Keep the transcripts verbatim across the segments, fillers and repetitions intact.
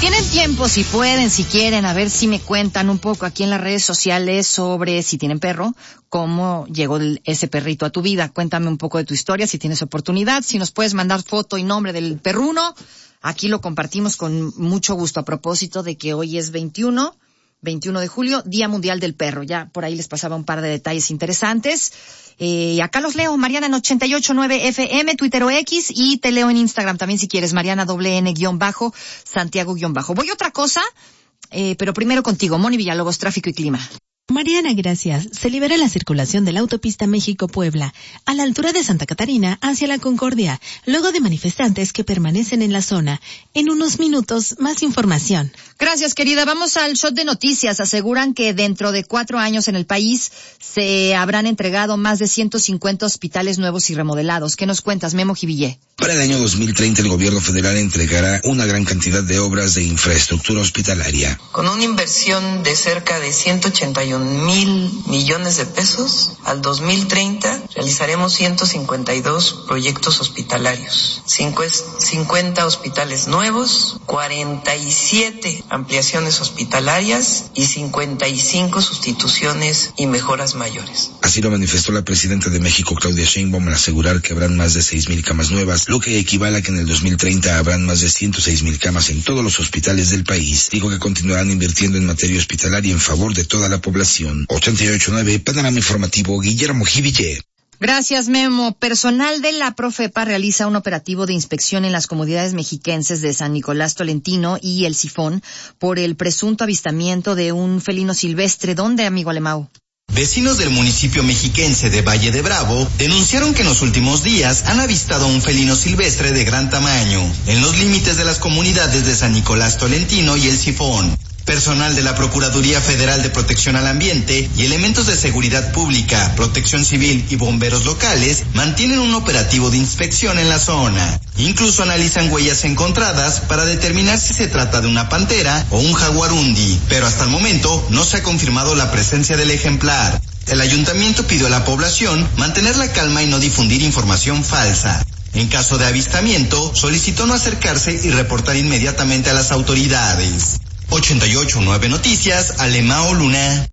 tienen tiempo, si pueden, si quieren, a ver si me cuentan un poco aquí en las redes sociales sobre si tienen perro, cómo llegó el, ese perrito a tu vida. Cuéntame un poco de tu historia, si tienes oportunidad, si nos puedes mandar foto y nombre del perruno. Aquí lo compartimos con mucho gusto a propósito de que hoy es veintiuno de julio, Día Mundial del Perro. Ya por ahí les pasaba un par de detalles interesantes. Eh, acá los leo, Mariana en ochenta y ocho punto nueve F M, Twitter o X, y te leo en Instagram también si quieres, Mariana doble N guión bajo, Santiago guión bajo. Voy a otra cosa, eh, pero primero contigo, Moni Villalobos, tráfico y clima. Mariana, gracias. Se libera la circulación de la autopista México-Puebla, a la altura de Santa Catarina, hacia la Concordia, luego de manifestantes que permanecen en la zona. En unos minutos, más información. Gracias, querida. Vamos al shot de noticias. Aseguran que dentro de cuatro años en el país se habrán entregado más de ciento cincuenta hospitales nuevos y remodelados. ¿Qué nos cuentas, Memo Jivillé? Para el año dos mil treinta, el gobierno federal entregará una gran cantidad de obras de infraestructura hospitalaria. Con una inversión de cerca de ciento ochenta y un mil millones de pesos, al dos mil treinta realizaremos ciento cincuenta y dos proyectos hospitalarios, cincuenta hospitales nuevos, cuarenta y siete ampliaciones hospitalarias y cincuenta y cinco sustituciones y mejoras mayores. Así lo manifestó la presidenta de México, Claudia Sheinbaum, al asegurar que habrán más de seis mil camas nuevas, lo que equivale a que en el dos mil treinta habrán más de ciento seis mil camas en todos los hospitales del país. Dijo que continuarán invirtiendo en materia hospitalaria en favor de toda la población. ochenta y ocho punto nueve, Panorama Informativo, Guillermo Jivillé. Gracias, Memo. Personal de la Profepa realiza un operativo de inspección en las comunidades mexiquenses de San Nicolás Tolentino y El Sifón por el presunto avistamiento de un felino silvestre. ¿Dónde, amigo Alemão? Vecinos del municipio mexiquense de Valle de Bravo denunciaron que en los últimos días han avistado un felino silvestre de gran tamaño en los límites de las comunidades de San Nicolás Tolentino y El Sifón. Personal de la Procuraduría Federal de Protección al Ambiente y elementos de seguridad pública, protección civil y bomberos locales mantienen un operativo de inspección en la zona. Incluso analizan huellas encontradas para determinar si se trata de una pantera o un jaguarundi, pero hasta el momento no se ha confirmado la presencia del ejemplar. El ayuntamiento pidió a la población mantener la calma y no difundir información falsa. En caso de avistamiento, solicitó no acercarse y reportar inmediatamente a las autoridades. ochenta y ocho punto nueve Noticias, Alemão Luna.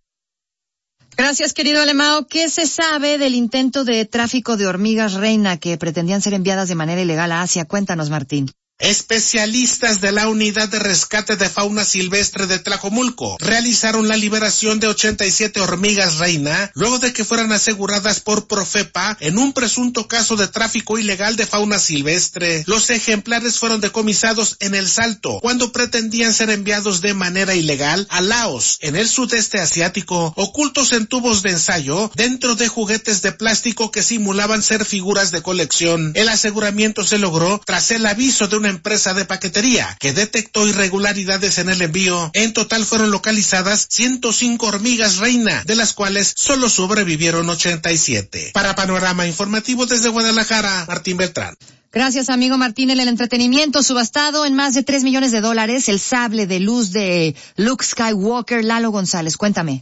Gracias, querido Alemão. ¿Qué se sabe del intento de tráfico de hormigas reina que pretendían ser enviadas de manera ilegal a Asia? Cuéntanos, Martín. Especialistas de la Unidad de Rescate de Fauna Silvestre de Tlajomulco realizaron la liberación de ochenta y siete hormigas reina luego de que fueran aseguradas por Profepa en un presunto caso de tráfico ilegal de fauna silvestre. Los ejemplares fueron decomisados en El Salto cuando pretendían ser enviados de manera ilegal a Laos, en el sudeste asiático, ocultos en tubos de ensayo dentro de juguetes de plástico que simulaban ser figuras de colección. El aseguramiento se logró tras el aviso de una empresa de paquetería que detectó irregularidades en el envío. En total fueron localizadas ciento cinco hormigas reina, de las cuales solo sobrevivieron ochenta y siete. Para Panorama Informativo desde Guadalajara, Martín Beltrán. Gracias, amigo Martín. En el entretenimiento, subastado en más de tres millones de dólares, el sable de luz de Luke Skywalker. Lalo González, cuéntame.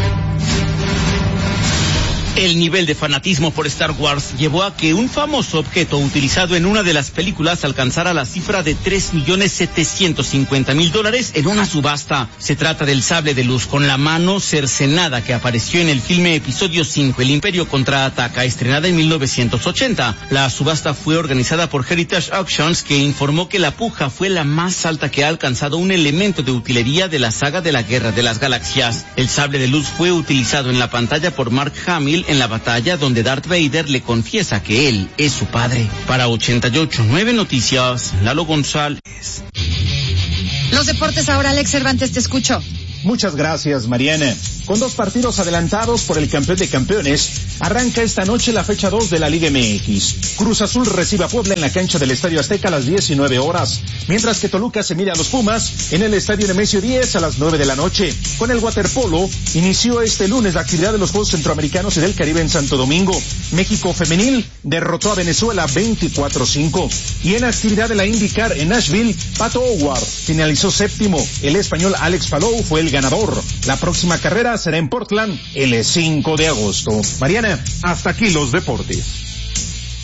El nivel de fanatismo por Star Wars llevó a que un famoso objeto utilizado en una de las películas alcanzara la cifra de tres millones setecientos cincuenta mil dólares en una subasta. Se trata del sable de luz con la mano cercenada que apareció en el filme Episodio cinco, El Imperio Contraataca, estrenada en mil novecientos ochenta. La subasta fue organizada por Heritage Auctions, que informó que la puja fue la más alta que ha alcanzado un elemento de utilería de la saga de la Guerra de las Galaxias. El sable de luz fue utilizado en la pantalla por Mark Hamill en la batalla donde Darth Vader le confiesa que él es su padre. Para ochenta y ocho punto nueve Noticias, Lalo González. Los deportes ahora, Alex Cervantes, te escucho. Muchas gracias, Mariana. Con dos partidos adelantados por el campeón de campeones, arranca esta noche la fecha dos de la Liga M X. Cruz Azul recibe a Puebla en la cancha del Estadio Azteca a las diecinueve horas, mientras que Toluca se mide a los Pumas en el Estadio Nemesio diez a las nueve de la noche. Con el waterpolo, inició este lunes la actividad de los Juegos Centroamericanos y del Caribe en Santo Domingo. México femenil derrotó a Venezuela veinticuatro a cinco. Y en la actividad de la IndyCar en Nashville, Pato O'Ward finalizó séptimo. El español Alex Palou fue el ganador. La próxima carrera será en Portland el cinco de agosto. Mariana, hasta aquí los deportes.